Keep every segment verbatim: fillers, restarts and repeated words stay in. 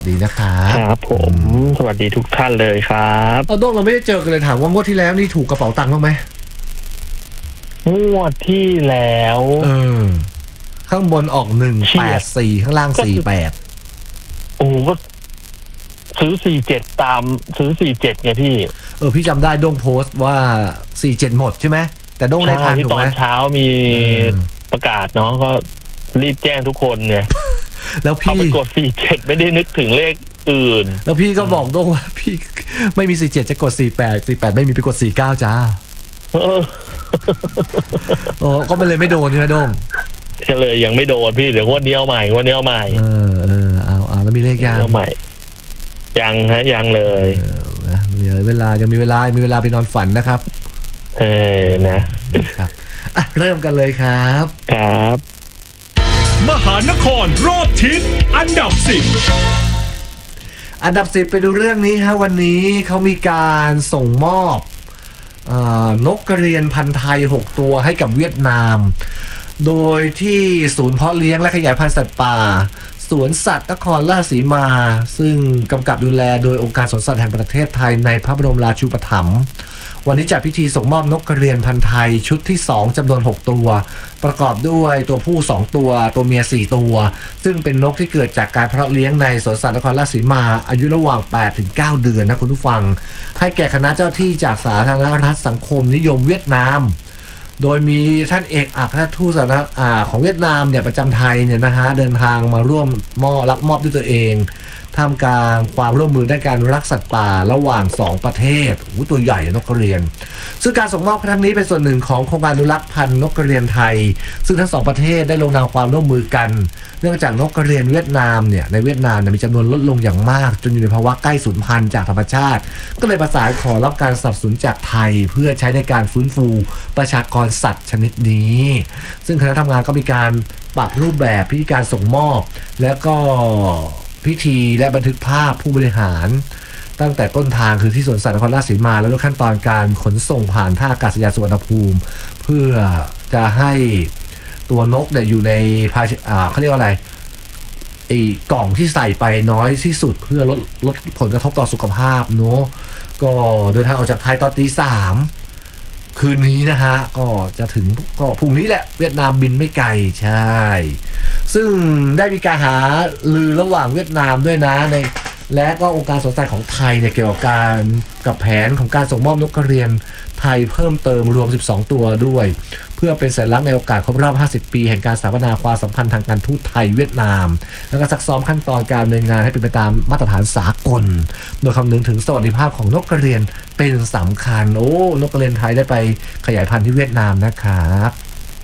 ดีนะครับครับผมสวัสดีทุกท่านเลยครับเอาโด้งเราไม่ได้เจอกันเลยถามว่างวดที่แล้วนี่ถูกกระเป๋าตังค์บ้างไหมงวดที่แล้วเออข้างบนออกหนึ่งแปดสี่ข้างล่างสี่แปดโอ้ก็ซื้อสี่เจ็ดตามซื้อสี่เจ็ดไงพี่เออพี่จำได้โด้งโพสต์ว่าสี่เจ็ดหมดใช่ไหมแต่โด้งได้ทันถูกไหมตอนเช้ามีประกาศเนาะก็รีบแจ้งทุกคนไงแล้วพี่ไปกดสี่เจ็ดไม่ได้นึกถึงเลขอื่นแล้วพี่ก็บอกโด้งว่าพี่ไม่มีสี่เจ็ดจะกดสี่แปดสี่แปดไม่มีไปกดสี่เก้าจ้าเออโอ้ก็มันเลยไม่โดนใช่ไหมโด้งเลยยังไม่โดนพี่เดี๋ยววันนี้เอาใหม่วันนี้เอาใหม่เออเออเอาเอาแล้วมีเลขยังเอาใหม่ยังฮะยังเลยมีเวลายังมีเวลามีเวลาไปนอนฝันนะครับเออนะครับอ่ะเริ่มกันเลยครับครับมหานครรอบทิศอันดับสิบอันดับสิบไปดูเรื่องนี้ฮะวันนี้เขามีการส่งมอบนกกระเรียนพันธุ์ไทยหกตัวให้กับเวียดนามโดยที่ศูนย์เพาะเลี้ยงและขยายพันธุ์สัตว์ป่าสวนสัตว์นครราชสีมาซึ่งกำกับดูแลโดยองค์การสวนสัตว์แห่งประเทศไทยในพระบรมราชูปถัมภ์วันนี้จัดพิธีส่งมอบนกกระเรียนพันธุ์ไทยชุดที่สองจำนวนหกตัวประกอบด้วยตัวผู้สองตัวตัวเมียสี่ตัวซึ่งเป็นนกที่เกิดจากการเพาะเลี้ยงในสวนสัตว์นครราชสีมาอายุระหว่าง แปดถึงเก้า เดือนนะคุณผู้ฟังให้แก่คณะเจ้าที่จากสาธารณรัฐสังคมนิยมเวียดนามโดยมีท่านเอกอัครราชทูตสาธารณรัฐของเวียดนามเนี่ยประจำไทยเนี่ยนะฮะเดินทางมาร่วมมอบรับมอบด้วยตัวเองท่ามกลางความร่วมมือด้านการรักสัตว์ป่าระหว่างสองประเทศโอ้ตัวใหญ่นกกระเรียนซึ่งการส่งมอบครั้งนี้เป็นส่วนหนึ่งของโครงการอนุรักษ์พันธุ์นกกระเรียนไทยซึ่งทั้งสองประเทศได้ลงนามความร่วมมือกันเนื่องจากนกกระเรียนเวียดนามเนี่ยในเวียดนามมีจำนวนลดลงอย่างมากจนอยู่ในภาวะใกล้สูญพันธุ์จากธรรมชาติก็เลยประสานขอรับการสนับสนุนจากไทยเพื่อใช้ในการฟื้นฟูประชากรสัตว์ชนิดนี้ซึ่งคณะทำงานก็มีการปรับรูปแบบพิธีการส่งมอบและก็พิธีและบันทึกภาพผู้บริหารตั้งแต่ต้นทางคือที่สวนสัตว์นครราชสีมาแล้วก็ขั้นตอนการขนส่งผ่านท่าอากาศยานสุวรรณภูมิเพื่อจะให้ตัวนกเนี่ยอยู่ในภาชอ่าเขาเรียกว่าอะไรไอ้กล่องที่ใส่ไปน้อยที่สุดเพื่อลดลดผลกระทบต่อสุขภาพเนาะก็เดินทางออกจากไทยตอนตีสามคืนนี้นะฮะก็จะถึงก็พรุ่งนี้แหละเวียดนามบินไม่ไกลใช่ซึ่งได้มีการหาลือระหว่างเวียดนามด้วยนะในและก็องค์การสวนสัตว์ของไทยเนี่ยเกี่ยวกับการกับแผนของการส่งมอบนกกระเรียนไทยเพิ่มเติมรวมสิบสองตัวด้วยเพื่อเป็นสัญลักษณ์ในโอกาสครบรอบห้าสิบปีแห่งการสถาปนาความสัมพันธ์ทางการทูตไทยเวียดนามแล้วก็ซักซ้อมขั้นตอนการดำเนินงานให้เป็นไปตามมาตรฐานสากลโดยคำนึงถึงสวัสดิภาพของนกกระเรียนเป็นสำคัญโอ้นกกระเรียนไทยได้ไปขยายพันธุ์ที่เวียดนามนะครับ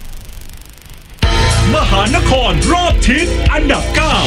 มหานครรอบทิศอันดับเก้า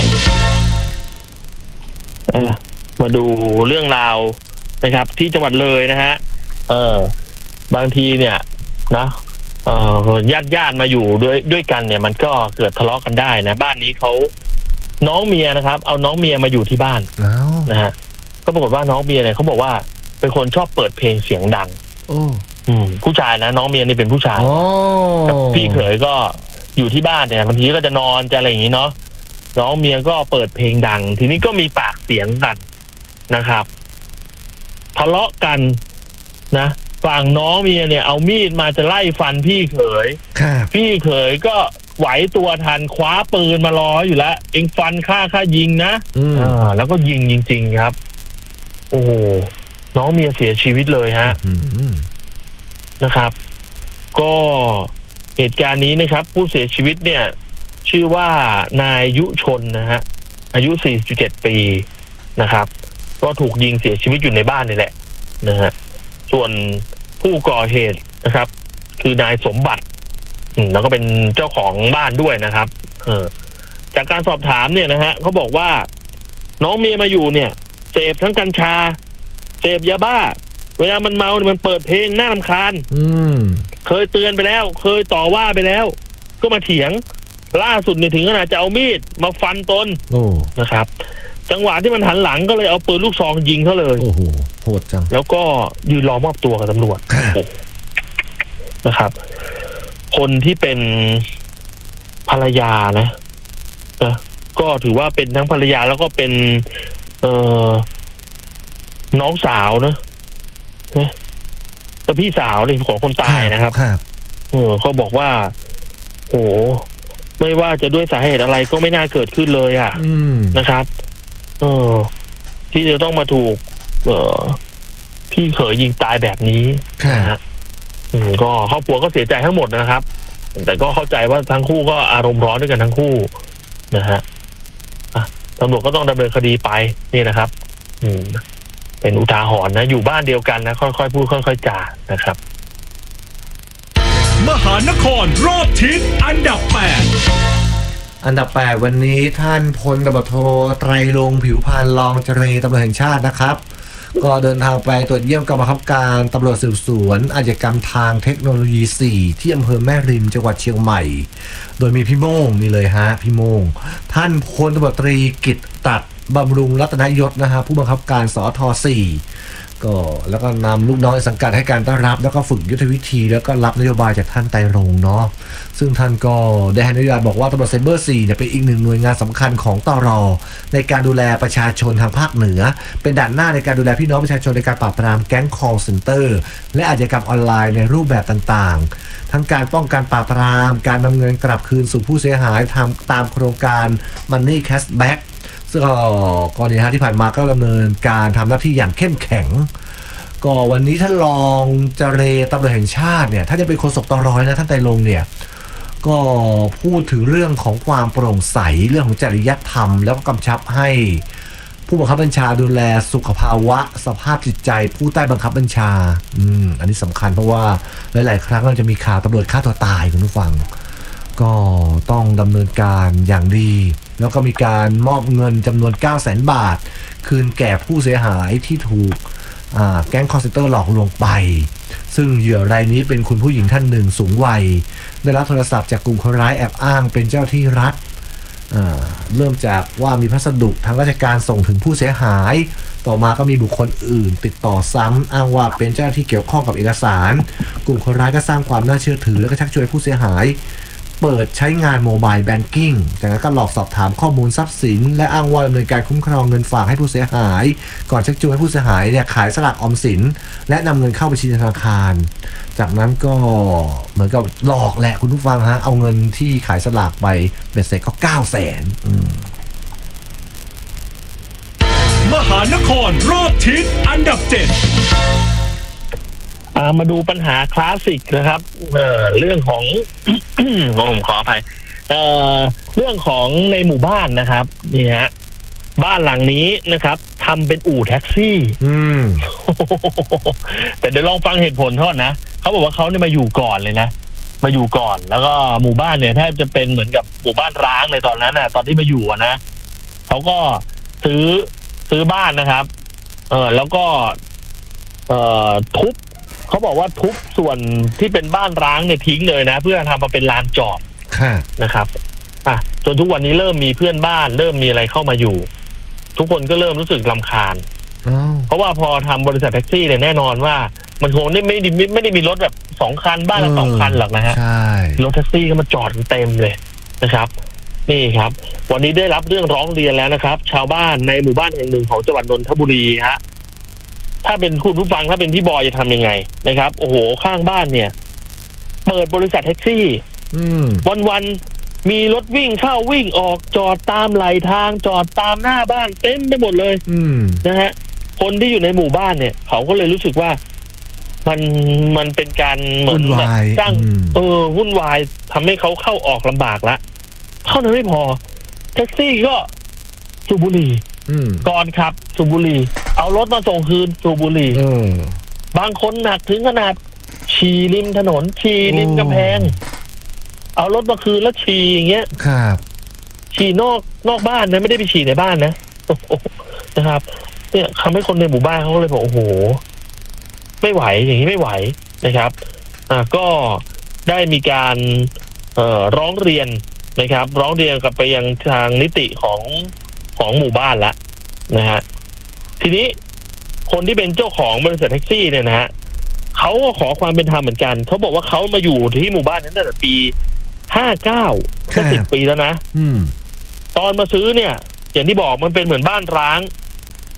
มาดูเรื่องราวนะครับที่จังหวัดเลยนะฮะเออบางทีเนี่ยนะเออญาติญาติมาอยู่ด้วยด้วยกันเนี่ยมันก็เกิดทะเลาะกันได้นะบ้านนี้เขาน้องเมียนะครับเอาน้องเมียมาอยู่ที่บ้านนะฮะก็ปรากฏว่าน้องเมียเนี่ยเขาบอกว่าเป็นคนชอบเปิดเพลงเสียงดังโอ้อืมผู้ชายนะน้องเมียนี่เป็นผู้ชายกับพี่เขยก็อยู่ที่บ้านเนี่ยบางทีก็จะนอนจะอะไรอย่างนี้เนาะน้องเมียก็เปิดเพลงดังทีนี้ก็มีปากเสียงกันนะครับทะเลาะกันนะฝั่งน้องเมียเนี่ยเอามีดมาจะไล่ฟันพี่เขยพี่เขยก็ไหวตัวทันคว้าปืนมารออยู่แล้วเองฟันฆ่าฆ่ายิงนะอ่าแล้วก็ยิงจริงๆครับโอ้โหน้องเมียเสียชีวิตเลยฮะนะครับ ก็เหตุการณ์นี้นะครับผู้เสียชีวิตเนี่ยชื่อว่านายยุชนนะฮะอายุ สี่สิบเจ็ด ปีนะครับก็ถูกยิงเสียชีวิตอยู่ในบ้านนี่แหละนะฮะส่วนผู้ก่อเหตุนะครับคือนายสมบัติแล้วก็เป็นเจ้าของบ้านด้วยนะครับเออจากการสอบถามเนี่ยนะฮะเขาบอกว่าน้องเมียมาอยู่เนี่ยเสพทั้งกัญชาเสพยาบ้าเวลามันเมาเนี่ยมันเปิดเพลงน่ารำคาญเคยเตือนไปแล้วเคยต่อว่าไปแล้วก็มาเถียงล่าสุดเนี่ยถึงขนาดจะเอามีดมาฟันตนนะครับจังหวะที่มันหันหลังก็เลยเอาปืนลูกซองยิงเขาเลยโอ้โหโหดจังแล้วก็ยืนรอมอบตัวกับตำรวจนะครับคนที่เป็นภรรยานะนะก็ถือว่าเป็นทั้งภรรยาแล้วก็เป็นเออน้องสาวเนอะแต่พี่สาวเลยของคนตายนะครับเออเขาบอกว่าโอ้ไม่ว่าจะด้วยสาเหตุอะไรก็ไม่น่าเกิดขึ้นเลยอ่ะนะครับเออที่จะต้องมาถูก เออพี่เขยยิงตายแบบนี้นะฮะก็ครอบครัวก็เสียใจทั้งหมดนะครับแต่ก็เข้าใจว่าทั้งคู่ก็อารมณ์ร้อนด้วยกันทั้งคู่นะฮะตำรวจก็ต้องดำเนินคดีไปนี่นะครับอืมเป็นอุทาหรณ์นะอยู่บ้านเดียวกันนะค่อยๆพูดค่อยๆจานะครับมหานครรอบทิศอันดับแปดอันดับแปดวันนี้ท่านพลตำรวจโทไตรรงค์ผิวพรรณรองเจรตำรวจแห่งชาตินะครับก็เดินทางไปตรวจเยี่ยมกองบังคับการตำรวจสืบสวนอาชญากรรมทางเทคโนโลยีสี่ที่อำเภอแม่ริมจังหวัดเชียงใหม่โดยมีพี่โม่งนี่เลยฮะพี่โม่งท่านพลตำรวจตรีกิตตัดบำรุงรัตนยศนะฮะผู้บังคับการสทสี่ก็แล้วก็นำลูกน้องในสังกัดให้การต้อนรับแล้วก็ฝึกยุทธวิธีแล้วก็รับนโยบายจากท่านไตรรงค์เนาะซึ่งท่านก็ได้ให้นโยบายบอกว่าตำรวจไซเบอร์สี่เนี่ยเป็นอีกหนึ่งหน่วยงานสำคัญของตร.ในการดูแลประชาชนทางภาคเหนือเป็นด่านหน้าในการดูแลพี่น้องประชาชนในการปราบปรามแก๊ง call center และอาชญากรรมออนไลน์ในรูปแบบต่างๆทั้งการป้องกันปราบปรามการนำเงินกลับคืนสู่ผู้เสียหายทำตามโครงการ Money Cashback ซึ่งกรณีที่ผ่านมาก็ดำเนินการทำหน้าที่อย่างเข้มแข็งก็วันนี้ท่านรองเจรตำรวจแห่งชาติเนี่ยถ้าจะเป็นโฆษกตร.นะท่านไตรรงค์เนี่ยก็พูดถึงเรื่องของความโปร่งใสเรื่องของจริยธรรมแล้วก็กำชับให้ผู้บังคับบัญชาดูแลสุขภาวะสภาพจิตใจผู้ใต้บังคับบัญชาอืมอันนี้สำคัญเพราะว่าหลายๆครั้งเราจะมีข่าวตำรวจฆ่าตัวตายคุณผู้ฟังก็ต้องดำเนินการอย่างดีแล้วก็มีการมอบเงินจำนวน เก้าแสน บาทคืนแก่ผู้เสียหายที่ถูกแก๊งคอลเซ็นเตอร์หลอกลวงไปซึ่งเหยื่อรายนี้เป็นคุณผู้หญิงท่านหนึ่งสูงวัยได้รับโทรศัพท์จากกลุ่มคนร้ายแอบอ้างเป็นเจ้าที่รัฐเริ่มจากว่ามีพัสดุทางราชการส่งถึงผู้เสียหายต่อมาก็มีบุคคลอื่นติดต่อซ้ำอ้างว่าเป็นเจ้าหน้าที่เกี่ยวข้องกับเอกสารกลุ่มคนร้ายก็สร้างความน่าเชื่อถือแล้วก็ชักชวนผู้เสียหายเปิดใช้งานโมบายแบงกิ้งจากนั้นก็หลอกสอบถามข้อมูลทรัพย์สินและอ้างว่าดำเนินการคุ้มครองเงินฝากให้ผู้เสียหายก่อนชักชวนให้ผู้เสียหายเนี่ยขายสลากออมสินและนำเงินเข้าบัญชีธนาคารจากนั้นก็เหมือนกับหลอกแหละคุณผู้ฟังฮะเอาเงินที่ขายสลากไปเป็นเสร็จก็เก้าแสนมหานครรอบทิศอันดับเจ็ดมาดูปัญหาคลาสสิกนะครับเอ่อเรื่องของ ผมขออภัยเอ่อเรื่องของในหมู่บ้านนะครับนี่ฮะบ้านหลังนี้นะครับทำเป็นอู่แท็กซี่อืม แต่เดี๋ยวลองฟังเหตุผลโทษนะเขาบอกว่าเขาเนี่ยมาอยู่ก่อนเลยนะมาอยู่ก่อนแล้วก็หมู่บ้านเนี่ยแทบจะเป็นเหมือนกับหมู่บ้านร้างในตอนนั้นน่ะตอนที่มาอยู่นะเขาก็ซื้อซื้อบ้านนะครับเออแล้วก็เอ่อทุบเขาบอกว่าทุบส่วนที่เป็นบ้านร้างเนี่ยทิ้งเลยนะเพื่อทำมาเป็นลานจอดนะครับอ่ะจนทุกวันนี้เริ่มมีเพื่อนบ้านเริ่มมีอะไรเข้ามาอยู่ทุกคนก็เริ่มรู้สึกรำคาญเพราะว่าพอทำบริษัทแท็กซี่เนี่ยแน่นอนว่ามันคงไม่ไม่ได้ไม่ได้มีรถแบบสองคันบ้านละสองคันหรอกนะฮะรถแท็กซี่ก็มาจอดเต็มเลยนะครับนี่ครับวันนี้ได้รับเรื่องร้องเรียนแล้วนะครับชาวบ้านในหมู่บ้านแห่งหนึ่งของจังหวัดนนทบุรีฮะถ้าเป็นคุณผู้ฟังถ้าเป็นพี่บอยจะทำยังไงนะครับโอ้โหข้างบ้านเนี่ยเปิดบริษัทแท็กซี่วันๆมีรถวิ่งเข้าวิ่งออกจอดตามไหลทางจอดตามหน้าบ้านเต็มไปหมดเลยนะฮะคนที่อยู่ในหมู่บ้านเนี่ยเขาก็เลยรู้สึกว่ามันมันเป็นการเหมือนแบบสร้างเออวุ่นวายทำให้เขาเข้าออกลำบากละเท่านั้นไม่พอแท็กซี่ก็สูบบุหรี่ก่อนขับสูบบุหรี่เอารถมาส่งคืนสูบบุหรี่บางคนหนักถึงขนาดฉี่ริมถนนฉี่ริมกำแพงเอารถมาคืนแล้วฉี่อย่างเงี้ยครับฉี่นอกนอกบ้านนะไม่ได้ไปฉี่ในบ้านนะนะครับเนี่ยทำให้คนในหมู่บ้านเขาเลยบอกโอ้โหไม่ไหวอย่างนี้ไม่ไหวนะครับอ่าก็ได้มีการเอ่อร้องเรียนนะครับร้องเรียนกับไปยังทางนิติของของหมู่บ้านละนะฮะทีนี้คนที่เป็นเจ้าของบริษัทแท็กซี่เนี่ยนะฮะเขาก็ขอความเป็นธรรมเหมือนกันเขาบอกว่าเขามาอยู่ที่หมู่บ้านนั้นตั้งแต่ปีห้าเก้าก็สิบปีแล้วนะตอนมาซื้อเนี่ยอย่างที่บอกมันเป็นเหมือนบ้านร้าง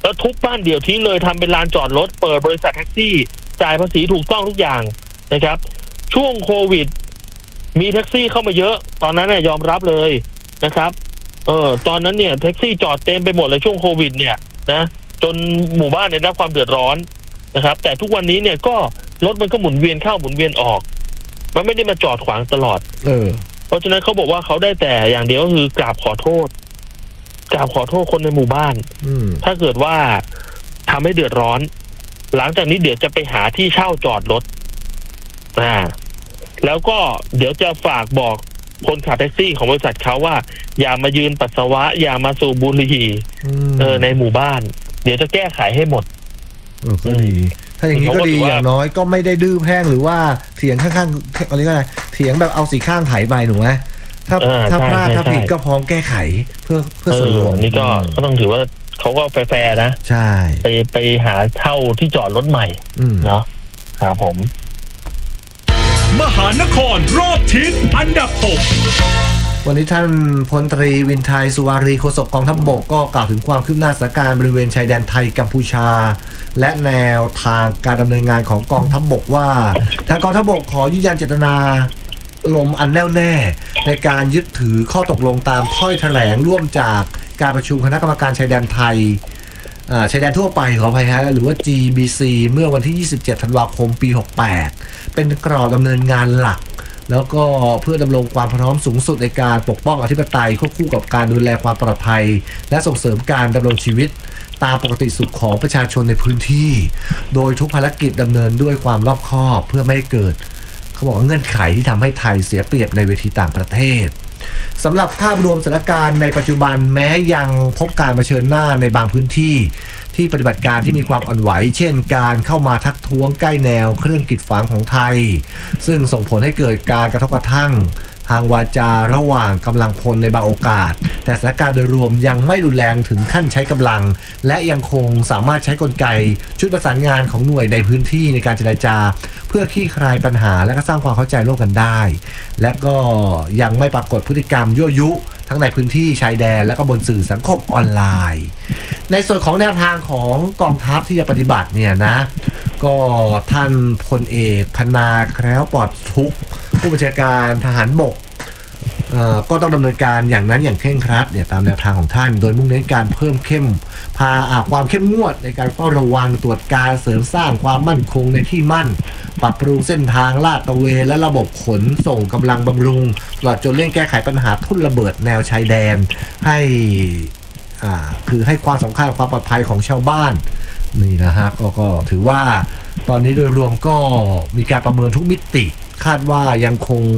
แล้วทุบบ้านเดี่ยวทิ้งเลยทำเป็นลานจอดรถเปิดบริษัทแท็กซี่จ่ายภาษีถูกต้องทุกอย่างนะครับช่วงโควิดมีแท็กซี่เข้ามาเยอะตอนนั้นเนี่ยยอมรับเลยนะครับเออตอนนั้นเนี่ยแท็กซี่จอดเต็มไปหมดเลยช่วงโควิดเนี่ยนะจนหมู่บ้านเนี่ยได้รับความเดือดร้อนนะครับแต่ทุกวันนี้เนี่ยก็รถมันก็หมุนเวียนเข้าหมุนเวียนออกมันไม่ได้มาจอดขวางตลอดเออเพราะฉะนั้นเขาบอกว่าเขาได้แต่อย่างเดียวก็คือกราบขอโทษกราบขอโทษคนในหมู่บ้านถ้าเกิดว่าทำให้เดือดร้อนหลังจากนี้เดี๋ยวจะไปหาที่เช่าจอดรถอ่าแล้วก็เดี๋ยวจะฝากบอกคนขับแท็กซี่ของบริษัทเขาว่าอย่ามายืนปัสสาวะอย่ามาสูบบุหรี่เออในหมู่บ้านเดี๋ยวจะแก้ไขให้หมดเออก็ดีถ้าอย่างนี้ก็ดีอย่างน้อยก็ไม่ได้ดื้อแพ่งหรือว่าเถียงข้างๆอะไรก็ได้เถียงแบบเอาสีข้างไถไปหนูไหมถ้าถ้าพลาดถ้าผิดก็พร้อมแก้ไขเพื่อเพื่อส่วนรวมนี่ก็ก็ต้องถือว่าเขาก็แฟร์ๆนะใช่ไปไปหาเช่าที่จอดรถใหม่เนาะครับผมมหานครรอบทิศอันดับหกวันนี้ท่านพลตรีวินไทยสุวารีโฆษกกองทัพบกก็กล่าวถึงความคืบหน้าสถานการณ์บริเวณชายแดนไทยกัมพูชาและแนวทางการดำเนินงานของกองทัพบกว่าทางกองทัพบกขอยืนยันเจตนาลมอันแน่วแน่ในการยึดถือข้อตกลงตามถ้อยแถลงร่วมจากการประชุมคณะกรรมการชายแดนไทยชายแดนทั่วไปขออภัยฮะหรือว่า จี บี ซี เมื่อวันที่ยี่สิบเจ็ดธันวาคมปีหกแปดเป็นกรอบดำเนินงานหลักแล้วก็เพื่อดำรงความพร้อมสูงสุดในการปกป้องอธิปไตยควบคู่กับการดูแลความปลอดภัยและส่งเสริมการดำรงชีวิตตามปกติสุขของประชาชนในพื้นที่โดยทุกภารกิจดำเนินด้วยความรอบคอบเพื่อไม่ให้เกิดเขาบอกว่าเงื่อนไขที่ทำให้ไทยเสียเปรียบในเวทีต่างประเทศสำหรับภาพรวมสถานการณ์ในปัจจุบันแม้ยังพบการเผชิญหน้าในบางพื้นที่ที่ปฏิบัติการที่มีความอ่อนไหวเช่นการเข้ามาทักท้วงใกล้แนวเครื่องกีดขวางของไทยซึ่งส่งผลให้เกิดการกระทบกระทั่งทางวาจาระหว่างกำลังพลในบางโอกาสแต่สถานการณ์โดยรวมยังไม่รุนแรงถึงขั้นใช้กำลังและยังคงสามารถใช้กลไกชุดประสานงานของหน่วยในพื้นที่ในการเจรจาเพื่อคลี่คลายปัญหาและก็สร้างความเข้าใจร่วมกันได้และก็ยังไม่ปรากฏพฤติกรรมยั่วยุทั้งในพื้นที่ชายแดนและก็บนสื่อสังคมออนไลน์ในส่วนของแนวทางของกองทัพที่จะปฏิบัติเนี่ยนะก็ท่านพลเอกพนาแคล้วปลอดทุกข์ผู้บัญชาการทหารบกก็ต้องดำเนินการอย่างนั้นอย่างเคร่งครัดเนี่ยตามแนวทางของท่านโดยมุ่งเน้นการเพิ่มเข้มพาความเข้มงวดในการเฝ้าระวังตรวจการเสริมสร้างความมั่นคงในที่มั่นปรับปรุงเส้นทางลาดตระเวนและระบบขนส่งกำลังบำรุงตลอดจนเร่งแก้ไขปัญหาทุ่นระเบิดแนวชายแดนให้อ่าคือให้ความสำคัญความปลอดภัยของชาวบ้านนี่นะฮะก็ก็ถือว่าตอนนี้โดยรวมก็มีการประเมินทุกมิติคาดว่ายังคง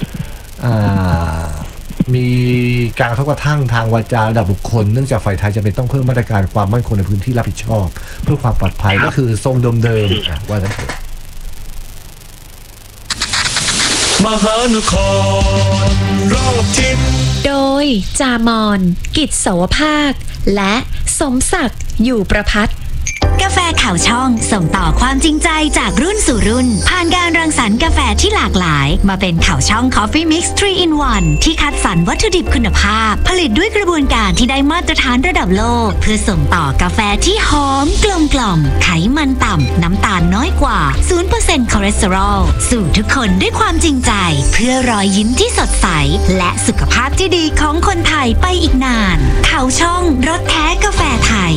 มีการกระทบกระทั่งทางวาจาระดับบุคคลเนื่องจากฝ่ายไทยจะเป็นต้องเพิ่มมาตรการความมั่นคงในพื้นที่รับผิดชอบเพื่อความปลอดภัยก็คือทรงเดิมๆว่ากันเถอะมหานครรอบทิศโดยจามอนกิจโสภาคและสมศักดิ์อยู่ประภัตกาแฟข่าวช่องส่งต่อความจริงใจจากรุ่นสู่รุ่นผ่านการรังสรรค์กาแฟที่หลากหลายมาเป็นข่าวช่อง Coffee Mix ทรี in วัน ที่คัดสรรวัตถุดิบคุณภาพผลิตด้วยกระบวนการที่ได้มาตรฐานระดับโลกเพื่อส่งต่อกาแฟที่หอมกลมกล่อมไขมันต่ำน้ำตาลน้อยกว่า ศูนย์เปอร์เซ็นต์ คอเลสเตอรอลสู่ทุกคนด้วยความจริงใจเพื่อรอยยิ้มที่สดใสและสุขภาพที่ดีของคนไทยไปอีกนานข่าวช่องรสแท้กาแฟไทย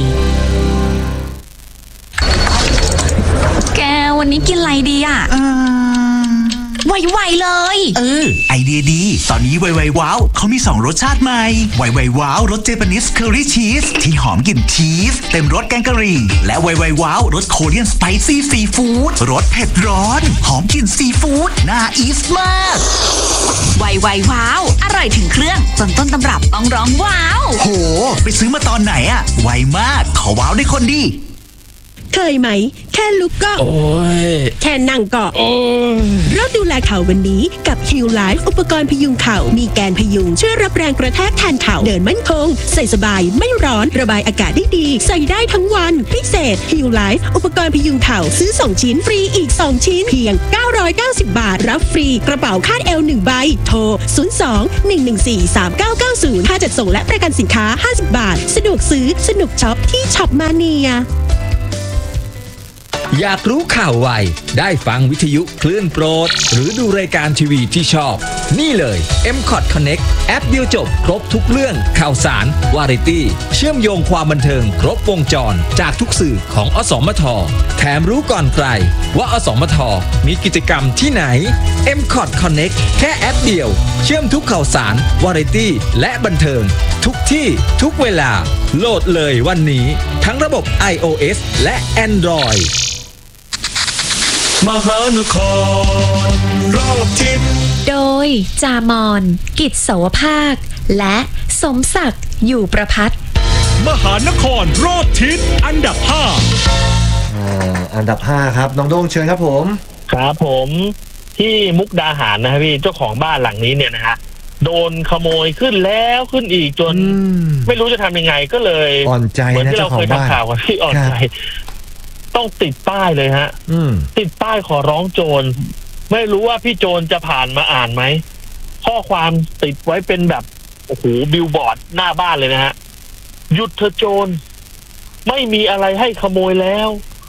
แกวันนี้กินอะไรดีอ่ะไวๆเลยเออไอเดียดีตอนนี้ไวๆว้าวเขามีสองรสชาติใหม่ไวๆว้าวรสเจแปนิสเคอรี่ชีสที่หอมกลิ่นชีสเต็มรสแกงกะหรี่และไวๆว้าวรสโคเรียนสไปซี่ซีฟู้ดรสเผ็ดร้อนหอมกลิ่นซีฟู้ดน่าอีสมากไวๆว้าวอร่อยถึงเครื่องจนต้นตำรับต้องร้องว้าวโหไปซื้อมาตอนไหนอะไวมากขอว้าวได้คนดีเคยไหมแค่ลุกก็โอ้ยแค่นั่งก็โอ้ยเริ่มดูแลเข่าวันนี้กับ Heal Life อุปกรณ์พยุงเข่ามีแกนพยุงช่วยรับแรงกระแทกแทนเข่าเดินมั่นคงใส่สบายไม่ร้อนระบายอากาศได้ดีใส่ได้ทั้งวันพิเศษ Heal Life อุปกรณ์พยุงเข่าซื้อสองชิ้นฟรีอีกสองชิ้นเพียงเก้าร้อยเก้าสิบบาทรับฟรีกระเป๋าคาดเอวหนึ่งใบโทรศูนย์ สอง หนึ่ง หนึ่ง สี่ สาม เก้า เก้า ศูนย์ค่าจัดส่งและประกันสินค้าห้าสิบบาทสะดวกซื้อสนุกช็อปที่ช็อปมาเนียอยากรู้ข่าวไวได้ฟังวิทยุคลื่นโปรดหรือดูรายการทีวีที่ชอบนี่เลย เอ็ม คอท Connect แอปเดียวจบครบทุกเรื่องข่าวสารวาไรตี้เชื่อมโยงความบันเทิงครบวงจรจากทุกสื่อของอสมทแถมรู้ก่อนใครว่าอสมทมีกิจกรรมที่ไหน เอ็ม คอท Connect แค่แอปเดียวเชื่อมทุกข่าวสารวาไรตี้และบันเทิงทุกที่ทุกเวลาโหลดเลยวันนี้ทั้งระบบ iOS และ Android มหานครรอบทิศโดยจามอนกิจเสาวภาคและสมศักดิ์อยู่ประภัตมหานครรอบทิศอันดับห้าอ่าอันดับห้าครับน้องโด่งเชิญครับผมครับผมที่มุกดาหารนะครับพี่เจ้าของบ้านหลังนี้เนี่ยนะฮะโดนขโมยขึ้นแล้วขึ้นอีกจนไม่รู้จะทำยังไงก็เลยอ่อนใจนะเหมือนที่เราเคยทำข่าวกันที่อ่อนใจต้องติดป้ายเลยฮะติดป้ายขอร้องโจรไม่รู้ว่าพี่โจรจะผ่านมาอ่านไหมข้อความติดไว้เป็นแบบโอ้โหบิลบอร์ดหน้าบ้านเลยนะฮะหยุดเถอะโจรไม่มีอะไรให้ขโมยแล้ว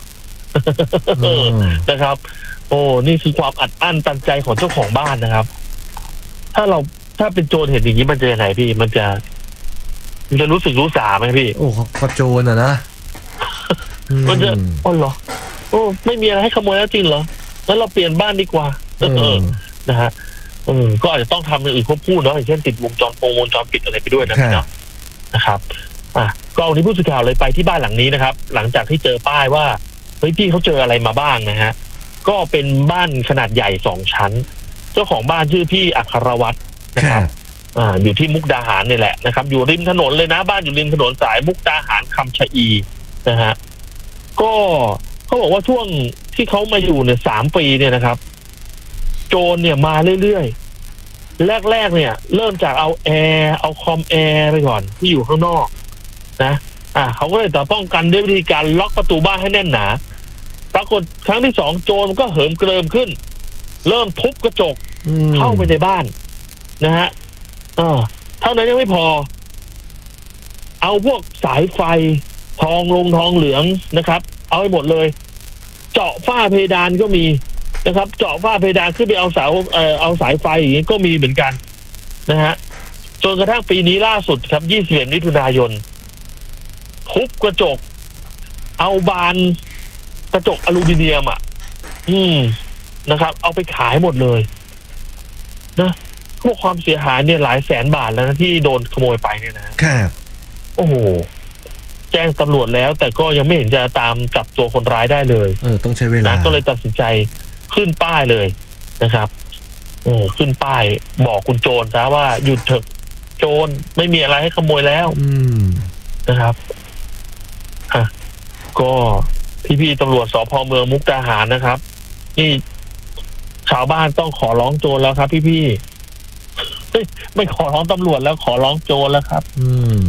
นะครับโอ้นี่คือความอัดอั้นตันใจของเจ้าของบ้านนะครับถ้าเราถ้าเป็นโจรเห็นอย่างนี้มันจะยังไงพี่มันจะมันจะรู้สึกรู้สาไหมพี่โอ้เขาโจรอ่ะนะมันจะอ๋อเหรอโอ้ไม่มีอะไรให้ขโมยแล้วจริงเหรองั้นเราเปลี่ยนบ้านดีกว่าเออนะฮะเออก็อาจจะต้องทำอย่างอื่นควบคู่เนาะอย่างเช่นติดวงจรโปงวงจรปิดอะไรไปด้วยนะเนาะนะครับอ่ะก็วันนี้ผู้สื่อข่าวเลยไปที่บ้านหลังนี้นะครับหลังจากที่เจอป้ายว่าเฮ้ยพี่เขาเจออะไรมาบ้างนะฮะก็เป็นบ้านขนาดใหญ่สองชั้นเจ้าของบ้านชื่อพี่อัครวัฒน์นะครับอ่าอยู่ที่มุกดาหารนี่แหละนะครับอยู่ริมถนนเลยนะบ้านอยู่ริมถนนสายมุกดาหารคำชะอีนะฮะก็เขาบอกว่าช่วงที่เขามาอยู่เนี่ยสามปีเนี่ยนะครับโจรเนี่ยมาเรื่อยๆแรกๆเนี่ยเริ่มจากเอาแอร์เอาคอมแอร์ไปก่อนที่อยู่ข้างนอกนะอ่ะเขาก็เลยแต่ป้องกันด้วยวิธีการล็อกประตูบ้านให้แน่นหนาปรากฏครั้งที่สองโจรก็เหิมเกริมขึ้นเริ่มทุบกระจกเข้าไปในบ้านนะฮะอ่าเท่านั้นยังไม่พอเอาพวกสายไฟทองลงทองเหลืองนะครับเอาไปหมดเลยเจาะฝ้าเพดานก็มีนะครับเจาะฝ้าเพดานขึ้นไปเอาเสาเอ่อเอาสายไฟอย่างนี้ก็มีเหมือนกันนะฮะจนกระทั่งปีนี้ล่าสุดครับยี่สิบเอ็ดมิถุนายนทุบกระจกเอาบานกระจกอลูมิเนียมอ่ะอืมนะครับเอาไปขายหมดเลยนะพวกความเสียหายเนี่ยหลายแสนบาทแล้วนะที่โดนขโมยไปเนี่ยนะครับโอ้โหแจ้งตำรวจแล้วแต่ก็ยังไม่เห็นจะตามจับตัวคนร้ายได้เลยเออต้องใช้เวลาก็เลยตัดสินใจขึ้นป้ายเลยนะครับเออขึ้นป้ายบอกคุณโจรซะว่าหยุดเถอะโจรไม่มีอะไรให้ขโมยแล้วนะครับอ่ะก็พี่ๆตำรวจสภ.เมืองมุกดาหารนะครับนี่ชาวบ้านต้องขอร้องโจรแล้วครับพี่ๆไม่ขอร้องตำรวจแล้วขอร้องโจรแล้วครับอืม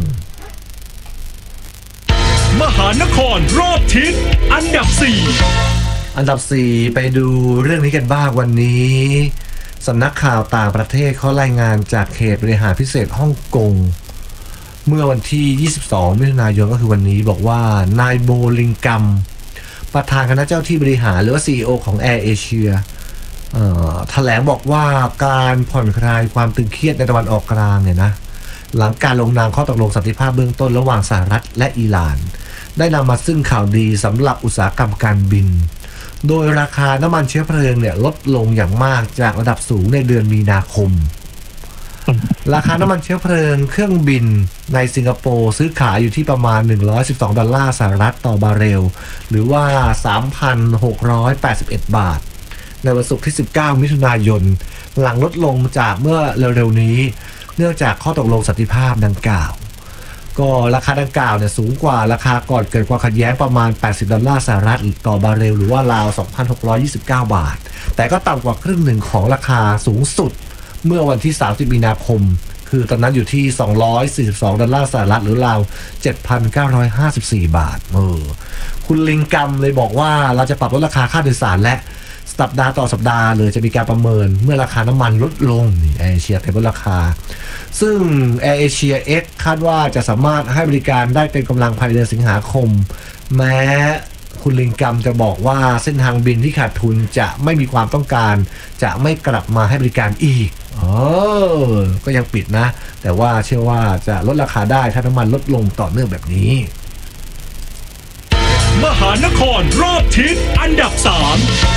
มหานครรอบทิศอันดับสี่อันดับสี่ไปดูเรื่องนี้กันบ้างวันนี้สำนักข่าวต่างประเทศเขารายงานจากเขตบริหารพิเศษฮ่องกงเมื่อวันที่ยี่สิบสองมิถุนายนก็คือวันนี้บอกว่านายโบลิงกัมประธานคณะเจ้าที่บริหารหรือว่า ซี อี โอ ของ Air Asia เอ่อแถลงบอกว่าการผ่อนคลายความตึงเครียดในตะวันออกกลางเนี่ยนะหลังการลงนามข้อตกลงสันติภาพเบื้องต้นระหว่างสหรัฐและอิหร่านได้นำมาซึ่งข่าวดีสำหรับอุตสาหกรรมการบินโดยราคาน้ำมันเชื้อเพลิงเนี่ยลดลงอย่างมากจากระดับสูงในเดือนมีนาคมราคาน้ำมันเชื้อเพลิงเครื่องบินในสิงคโปร์ซื้อขายอยู่ที่ประมาณหนึ่งร้อยสิบสองดอลลาร์สหรัฐต่อบาร์เรลหรือว่า สามพันหกร้อยแปดสิบเอ็ด บาทในวันศุกร์ที่สิบเก้ามิถุนายนหลังลดลงจากเมื่อเร็วๆนี้เนื่องจากข้อตกลงสันติภาพดังกล่าวก็ราคาดังกล่าวเนี่ยสูงกว่าราคาก่อนเกิดความขัดแย้งประมาณแปดสิบดอลลาร์สหรัฐต่อบาร์เรลหรือว่าราว สองพันหกร้อยยี่สิบเก้า บาทแต่ก็ต่ำกว่าครึ่งหนึ่งของราคาสูงสุดเมื่อวันที่สามสิบมีนาคมคือตอนนั้นอยู่ที่สองร้อยสี่สิบสองดอลลาร์สหรัฐหรือราว เจ็ดพันเก้าร้อยห้าสิบสี่ บาทเออคุณลิงกัมเลยบอกว่าเราจะปรับลดราคาค่าโดยสารและสัปดาห์ต่อสัปดาห์เลยจะมีการประเมินเมื่อราคาน้ำมันลดลงนี่แอร์เอเชียเต็มลดราคาซึ่ง Air Asia X คาดว่าจะสามารถให้บริการได้เต็มกำลังภายในเดือนสิงหาคมแม้คุณลิงกัมจะบอกว่าเส้นทางบินที่ขาดทุนจะไม่มีความต้องการจะไม่กลับมาให้บริการอีกเออก็ยังปิดนะแต่ว่าเชื่อว่าจะลดราคาได้ถ้าน้ำมันลดลงต่อเนื่องแบบนี้มหานครรอบทิศอันดับสาม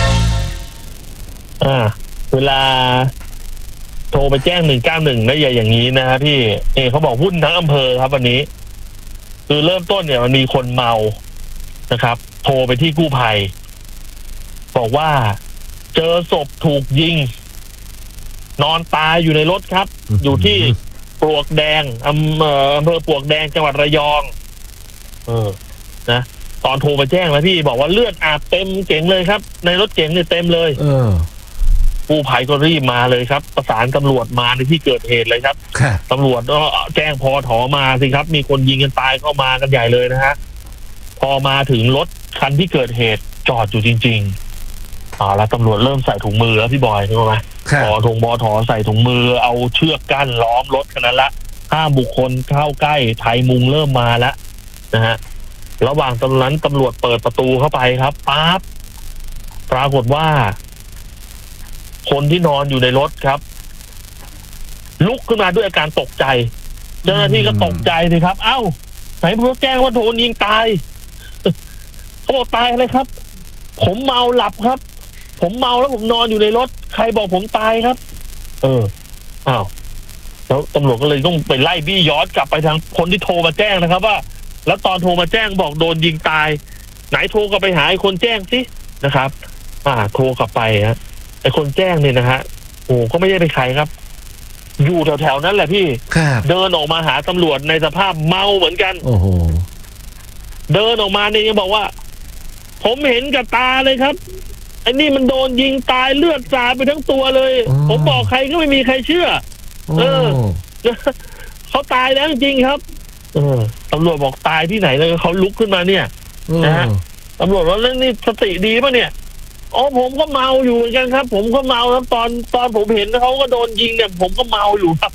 อ่าเวลาโทรไปแจ้งหนึ่งเก้าหนึ่งได้อย่างนี้นะฮะพี่เอเขาบอกหุ้นทั้งอำเภอครับวันนี้คือเริ่มต้นเนี่ยมันมีคนเมานะครับโทรไปที่กู้ภัยบอกว่าเจอศพถูกยิงนอนตายอยู่ในรถครับอยู่ที่ปลวกแดงอำเภออำเภอปลวกแดงจังหวัดระยองเออนะตอนโทรไปแจ้งแล้วพี่บอกว่าเลือดอาบเต็มเก๋งเลยครับในรถเก๋งเนี่ยเต็มเลยเออกู้ภัยก็รีบมาเลยครับประสานตำรวจมาในที่เกิดเหตุเลยครับตำรวจก็แจ้งพอถอมาสิครับมีคนยิงกันตายเข้ามากันใหญ่เลยนะฮะพอมาถึงรถคันที่เกิดเหตุจอดอยู่จริงๆอ่าแล้วตำรวจเริ่มใส่ถุงมือแล้วพี่บอยใช่ไหมพอถุงบอถอใส่ถุงมือเอาเชือกกั้นล้อมรถกันนั้นละห้ามบุคคลเข้าใกล้ไทยมุงเริ่มมาแล้วนะฮะระหว่างตอนนั้นตำรวจเปิดประตูเข้าไปครับปั๊บปรากฏว่าคนที่นอนอยู่ในรถครับลุกขึ้นมาด้วยอาการตกใจเจ้าหน้าที่ก็ตกใจสิครับเอ้าไหนพวกแจ้งว่าโดนยิงตายเขาบอกตายอะไรครับผมเมาหลับครับผมเมาแล้วผมนอนอยู่ในรถใครบอกผมตายครับเอออ้าวแล้วตำรวจก็เลยต้องไปไล่บี้ย้อนกลับไปทางคนที่โทรมาแจ้งนะครับว่าแล้วตอนโทรมาแจ้งบอกโดนยิงตายไหนโทรกลับไปหาไอ้คนแจ้งสินะครับอ่าโทรกลับไปฮะไอ้คนแจ้งเนี่ยนะฮะโอ้ก็ไม่ใช่เป็นใครครับอยู่แถวๆนั้นแหละพี่เดินออกมาหาตำรวจในสภาพเมาเหมือนกันโอ้โหเดินออกมาเนี่ยยังบอกว่าผมเห็นกับตาเลยครับไอ้นี่มันโดนยิงตายเลือดสาดไปทั้งตัวเลยผมบอกใครก็ไม่มีใครเชื่อเออเขาตายแล้วจริงครับเออตำรวจบอกตายที่ไหนแล้วเขาลุกขึ้นมาเนี่ยนะฮะตำรวจว่าเรื่องนี้สติดีป่ะเนี่ยอ๋อผมก็เมาอยู่เหมือนกันครับผมก็เมาครับตอนตอนผมเห็นเขาก็โดนยิงเนี่ยผมก็เมาอยู่ครับ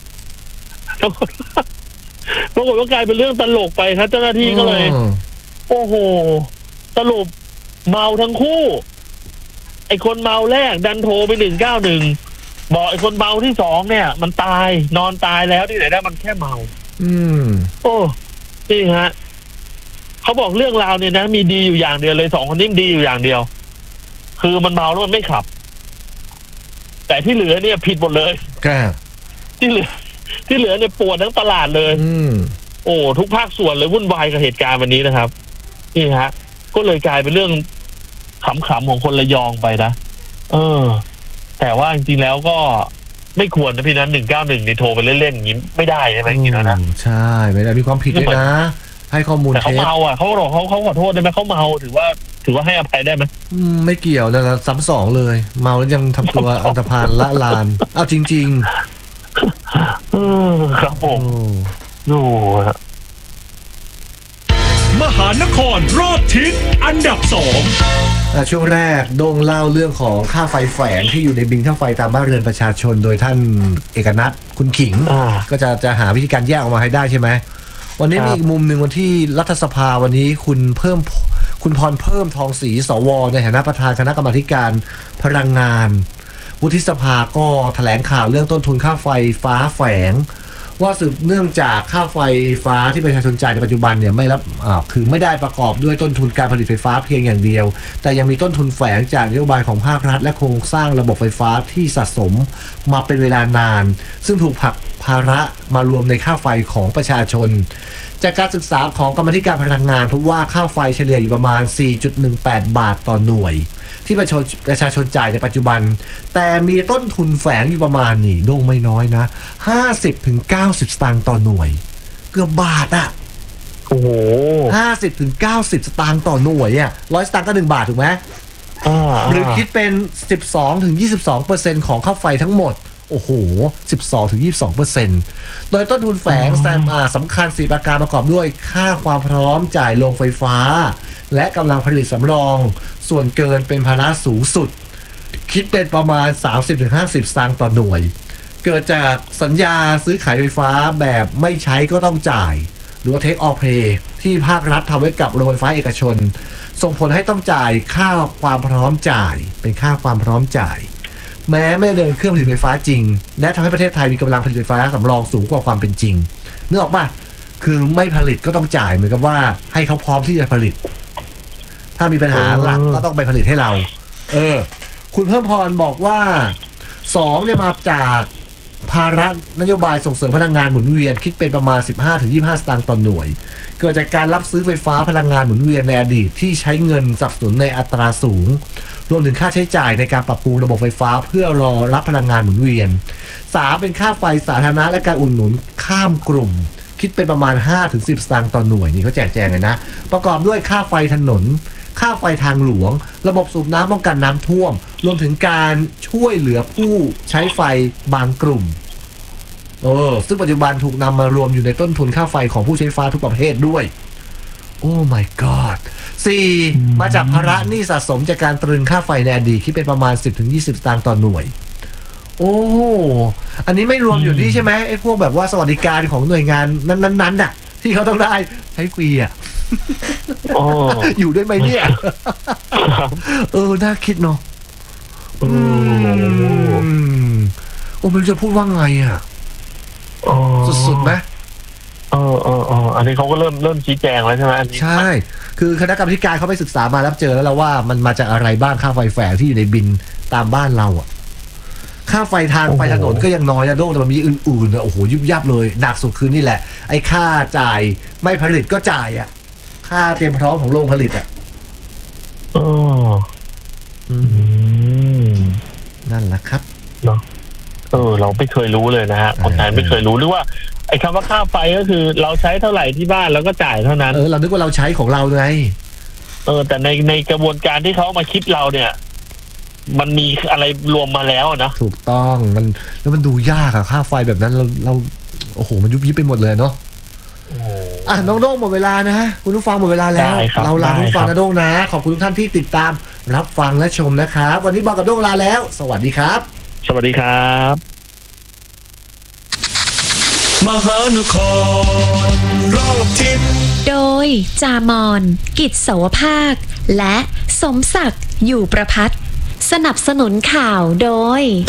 ปรากฏว่ากลายเป็นเรื่องตลกไปครับเจ้าหน้าที่ก็เลยโอ้โหสรุปเมาทั้งคู่ไอ้คนเมาแรกดันโทรไปหนึ่งเก้าหนึ่งบอกไอ้คนเมาที่สองเนี่ยมันตายนอนตายแล้วที่ไหนได้มันแค่เมาอืมโอ้นี่ฮะเขาบอกเรื่องราวเนี่ยนะมีดีอยู่อย่างเดียวเลยสองคนนี้ดีอยู่อย่างเดียวคือมันเมาแล้วมันไม่ขับแต่ที่เหลือเนี่ยผิดหมดเลยครับที่เหลือที่เหลือเนี่ยปวดทั้งตลาดเลยอืมโอ้ทุกภาคส่วนเลยวุ่นวายกับเหตุการณ์วันนี้นะครับนี่ฮะก็เลยกลายเป็นเรื่องขำๆของคนระยองไปนะเออแต่ว่าจริงๆแล้วก็ไม่ควรนะพี่นั้นหนึ่งเก้าหนึ่งในโทรไปเล่นๆอย่างนี้ไม่ได้ใช่ไหมจริงๆนะใช่ไม่ได้มีความผิดด้วยนะให้ข้อมูลแต่เขาเมาอ่ะเขาบอกเขาเขาขอโทษได้ไหมเขาเมาถือว่าถือว่าให้อภัยได้ไหมไม่เกี่ยวนะซ้ำสองเลยเมาแล้วยังทำตัวอันธพาลละลานเอาจริงๆเออครับผมโอ้มหานครรอบทิศอันดับสองช่วงแรกโด่งเล่าเรื่องของค่าไฟแฝงที่อยู่ในบิลค่าไฟตามบ้านเรือนประชาชนโดยท่านเอกนัทคุณขิงก็จะจะหาวิธีการแยกออกมาให้ได้ใช่ไหมวันนี้มีอีกมุมหนึ่งวันที่รัฐสภาวันนี้คุณเพิ่มคุณพรเพิ่มทองศรีสวในฐานะประธานคณะกรรมาธิการพลังงานวุฒิสภาก็แถลงข่าวเรื่องต้นทุนค่าไฟฟ้าแฝงว่าสืบเนื่องจากค่าไฟฟ้าที่ประชาชนจ่ายในปัจจุบันเนี่ยไม่รับอ่าคือไม่ได้ประกอบด้วยต้นทุนการผลิตไฟฟ้าเพียงอย่างเดียวแต่ยังมีต้นทุนแฝงจากนโยบายของภาครัฐและโครงสร้างระบบไฟฟ้าที่สะสมมาเป็นเวลานานซึ่งถูกผลักภาระมารวมในค่าไฟของประชาชนจากการศึกษาของกรรมาธิการพลังงานพบว่าค่าไฟเฉลี่ยอยู่ประมาณ สี่จุดหนึ่งแปด บาทต่อหน่วยที่ประชาชนประชาชนจ่ายในปัจจุบันแต่มีต้นทุนแฝงอยู่ประมาณนี่โด่งไม่น้อยนะ ห้าสิบถึงเก้าสิบ สตางค์ต่อหน่วยเกือบบาทอ่ะโอ้โหห้าสิบถึงเก้าสิบสตางค์ต่อหน่วยอ่ะร้อยสตางค์ก็หนึ่งบาทถูกไหมหรือคิดเป็น สิบสองถึงยี่สิบสองเปอร์เซ็นต์ ของค่าไฟทั้งหมดโอ้โห สิบสองถึงยี่สิบสองเปอร์เซ็นต์ โดยต้นทุนแฝงแซมอาสำคัญสี่ประการประกอบด้วยค่าความพร้อมจ่ายโรงไฟฟ้าและกำลังผลิตสำรองส่วนเกินเป็นภาระสูงสุดคิดเป็นประมาณ สามสิบถึงห้าสิบ สตางค์ต่อหน่วยเกิดจากสัญญาซื้อขายไฟฟ้าแบบไม่ใช้ก็ต้องจ่ายหรือว่า take or pay ที่ภาครัฐทำไว้กับโรงไฟฟ้าเอกชนส่งผลให้ต้องจ่ายค่าความพร้อมจ่ายเป็นค่าความพร้อมจ่ายแม้ไม่เดินเครื่องผลิตไฟฟ้าจริงและทำให้ประเทศไทยมีกำลังผลิตไฟฟ้าสำรองสูงกว่าความเป็นจริงนึกออกป่ะคือไม่ผลิตก็ต้องจ่ายเหมือนกับว่าให้เขาพร้อมที่จะผลิตถ้ามีปัญหาหลักก็ต้องไปผลิตให้เราเออคุณเพิ่มพรบอกว่าสองเนี่ยมาจากภาระนโยบายส่งเสริมพลังงานหมุนเวียนคิดเป็นประมาณ สิบห้าถึงยี่สิบห้า สตางค์ต่อหน่วยเกิดจากการรับซื้อไฟฟ้าพลังงานหมุนเวียนในอดีตที่ใช้เงินสนับสนุนในอัตราสูงรวมถึงค่าใช้จ่ายในการปรับปรุงระบบไฟฟ้าเพื่อรอรับพลังงานหมุนเวียนสามเป็นค่าไฟสาธารณะและการอุดหนุนข้ามกลุ่มคิดเป็นประมาณ ห้าถึงสิบ สตางค์ต่อหน่วยนี่เขาแจกแจงเลยนะประกอบด้วยค่าไฟถนนค่าไฟทางหลวงระบบสูบน้ำป้องกันน้ำท่วมรวมถึงการช่วยเหลือผู้ใช้ไฟบางกลุ่มเออซึ่งปัจจุบันถูกนำมารวมอยู่ในต้นทุนค่าไฟของผู้ใช้ไฟทุกประเภทด้วยโอ้ my god สี่มาจากภาระหนี้สะสมจากการตรึงค่าไฟในอดีตที่เป็นประมาณ สิบถึงยี่สิบ สตางค์ต่อหน่วยโอ้อันนี้ไม่รวมอยู่นี่ใช่ไหมไอ้พวกแบบว่าสวัสดิการของหน่วยงานนั้นๆน่ะที่เขาต้องได้ใช้ฟรีอ่ะอยู่ด้วยไหมเนี่ยเออน่าคิดเนาะอืมโอ้มันจะพูดว่าไงอ่ะสุดๆไหมเออเออเอออันนี้เขาก็เริ่มเริ่มชี้แจงแล้วใช่ไหมใช่คือคณะกรรมการเขาไปศึกษามาแล้วเจอแล้วว่ามันมาจากอะไรบ้างค่าไฟแฝงที่อยู่ในบินตามบ้านเราอ่ะค่าไฟทางไฟถนนก็ยังน้อยนะโดงแต่มันมีอื่นๆนะโอ้โหยุบยับเลยหนักสุดคือนี่แหละไอ้ค่าจ่ายไม่ผลิตก็จ่ายอ่ะค่าเตรียมพร้อมของโรงผลิตอ่ะอ๋ออืมนั่นแหละครับเนาะเออเราไม่เคยรู้เลยนะฮะคนไทยไม่เคยรู้หรือว่าไอ้คำว่าค่าไฟก็คือเราใช้เท่าไหร่ที่บ้านแล้วก็จ่ายเท่านั้นเออเราคิดว่าเราใช้ของเราไงเออแต่ในในกระบวนการที่เขามาคิดเราเนี่ยมันมีอะไรรวมมาแล้วนะถูกต้องมันแล้วมันดูยากอะค่าไฟแบบนั้นเราเราโอ้โหมันยุบยิบไปหมดเลยเนาะอ่ะน้องโด้งหมดเวลานะฮะคุณผู้ฟังหมดเวลาแล้วเราลาคุณผู้ฟังนะโด้งนะขอบคุณทุกท่านที่ติดตามรับฟังและชมนะครับวันนี้บอกกับโด้งลาแล้วสวัสดีครับสวัสดีครับมหานครรอบทิศโดยจามอนกิจเสาวภาคและสมศักดิ์อยู่ประภัตสนับสนุนข่าวโดย